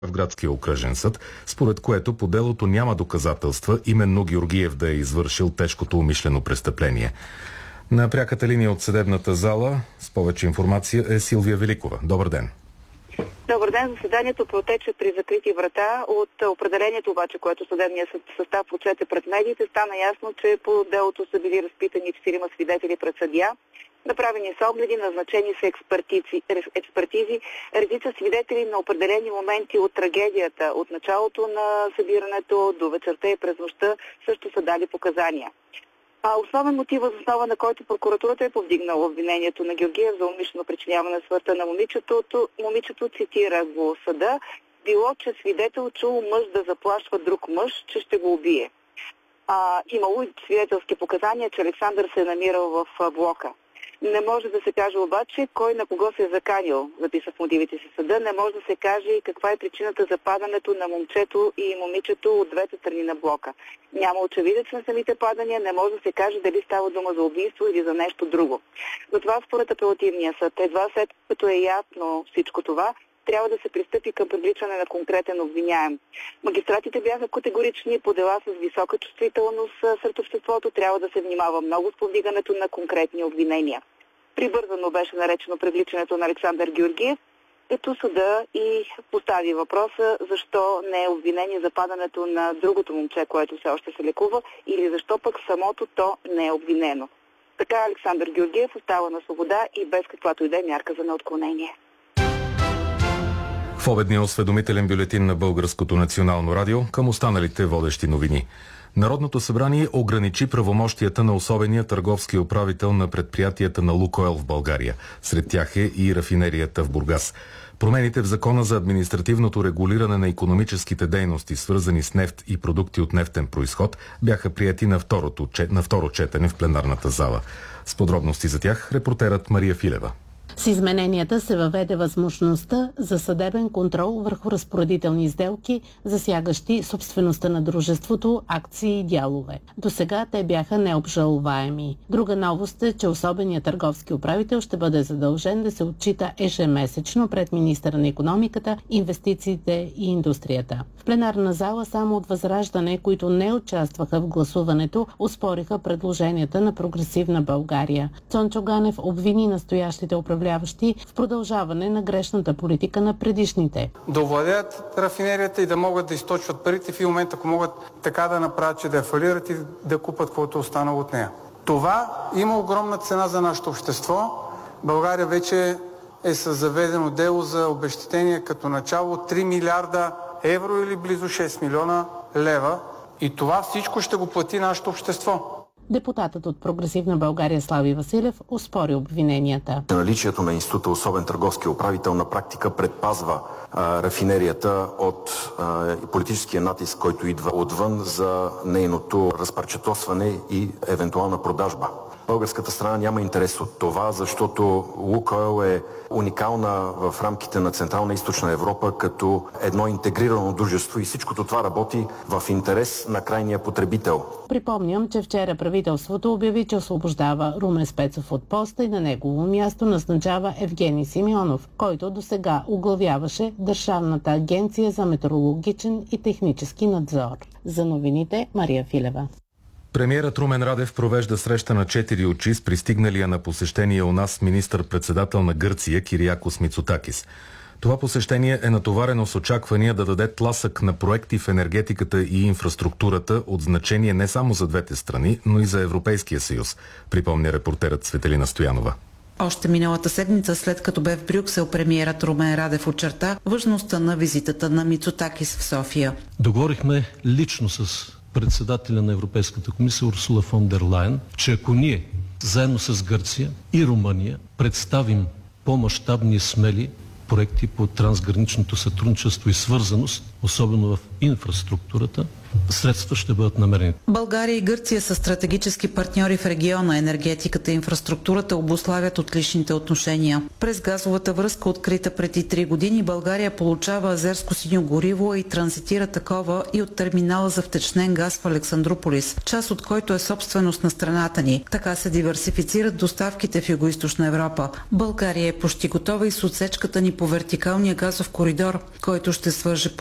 в градския окръжен съд, според което по делото няма доказателства именно Георгиев да е извършил тежкото умишлено престъпление. На пряката линия от съдебната зала с повече информация е Силвия Великова. Добър ден. Добър ден. Заседанието протече при закрити врата. От определението обаче, което съдебният състав прочете пред медиите, стана ясно, че по делото са били разпитани 4 свидетели пред съдия. Направени са огледи, назначени са експертизи, редица свидетели на определени моменти от трагедията, от началото на събирането до вечерта и през нощта също са дали показания. Основен мотив, въз основа на който прокуратурата е повдигнала обвинението на Георгиев за умишлено причиняване на смъртта на момичето, цитира го съда, било, че свидетел чул мъж да заплашва друг мъж, че ще го убие. Имало и свидетелски показания, че Александър се е намирал в блока. Не може да се каже обаче кой на кого се е заканил, записа в мотивите си съда. Не може да се каже и каква е причината за падането на момчето и момичето от двете страни на блока. Няма очевидец на самите падания, не може да се каже дали става дума за убийство или за нещо друго. Затова според апелативния съд, едва след като е ясно всичко това, трябва да се пристъпи към привличане на конкретен обвиняем. Магистратите бяха категорични, по дела с висока чувствителност сред обществото трябва да се внимава много с повдигането на конкретни обвинения. Прибързано беше наречено привличането на Александър Георгиев, като съда и постави въпроса защо не е обвинение за падането на другото момче, което все още се лекува, или защо пък самото то не е обвинено. Така Александър Георгиев остава на свобода и без каквато и да е мярка за неотклонение. В обедния осведомителен бюлетин на Българското национално радио към останалите водещи новини. Народното събрание ограничи правомощията на особения търговски управител на предприятията на Лукойл в България. Сред тях е и рафинерията в Бургас. Промените в Закона за административното регулиране на икономическите дейности, свързани с нефт и продукти от нефтен произход, бяха приети на второ четене в пленарната зала. С подробности за тях репортерът Мария Филева. С измененията се въведе възможността за съдебен контрол върху разпоредителни сделки, засягащи собствеността на дружеството, акции и дялове. Досега те бяха необжалваеми. Друга новост е, че особеният търговски управител ще бъде задължен да се отчита ежемесечно пред министъра на икономиката, инвестициите и индустрията. В пленарна зала само от Възраждане, които не участваха в гласуването, оспориха предложенията на Прогресивна България. Цончо Ганев обвини настоящите управляващи в продължаване на грешната политика на предишните. Да овладеят рафинерията и да могат да източват парите в момента, ако могат така да направят, че да я фалират и да купат каквото е останало от нея. Това има огромна цена за нашето общество. България вече е със заведено дело за обезщетение като начало 3 милиарда евро или близо 6 милиона лева. И това всичко ще го плати нашето общество. Депутатът от Прогресивна България Слави Василев оспори обвиненията. Наличието на института особен търговски управител на практика предпазва рафинерията от политическия натиск, който идва отвън за нейното разпарчетосване и евентуална продажба. Българската страна няма интерес от това, защото Лукойл е уникална в рамките на Централна и Източна Европа като едно интегрирано дружество и всичкото това работи в интерес на крайния потребител. Припомням, че вчера правителството обяви, че освобождава Румен Спецов от поста и на негово място назначава Евгений Симеонов, който досега оглавяваше Държавната агенция за метеорологичен и технически надзор. За новините Мария Филева. Премиерът Румен Радев провежда среща на 4 очи с пристигналия на посещение у нас министър-председател на Гърция Кириакос Мицотакис. Това посещение е натоварено с очаквания да даде тласък на проекти в енергетиката и инфраструктурата от значение не само за двете страни, но и за Европейския съюз, припомня репортерът Светелина Стоянова. Още миналата седмица, след като бе в Брюксел, премиерът Румен Радев очерта важността на визитата на Мицотакис в София. Договорихме лично с председателя на Европейската комисия Урсула фон дер Лайен, че ако ние, заедно с Гърция и Румъния, представим по-мащабни и смели проекти по трансграничното сътрудничество и свързаност, особено в инфраструктурата, средства ще бъдат намерени. България и Гърция са стратегически партньори в региона. Енергетиката и инфраструктурата обуславят отличните отношения. През газовата връзка, открита преди 3 години, България получава азерско синьо гориво и транзитира такова и от терминала за втечнен газ в Александруполис, част от който е собственост на страната ни. Така се диверсифицират доставките в Югоизточна Европа. България е почти готова и с отсечката ни по вертикалния газов коридор, който ще свърже